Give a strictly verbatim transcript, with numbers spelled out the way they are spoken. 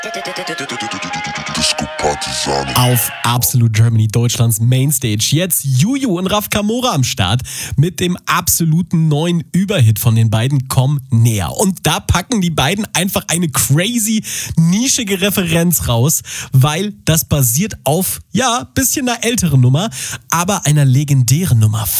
Auf Absolute Germany, Deutschlands Mainstage. Jetzt Juju und Raf Kamora am Start mit dem absoluten neuen Überhit von den beiden, Komm näher. Und da packen die beiden einfach eine crazy, nischige Referenz raus, weil das basiert auf, ja, bisschen einer älteren Nummer, aber einer legendären Nummer.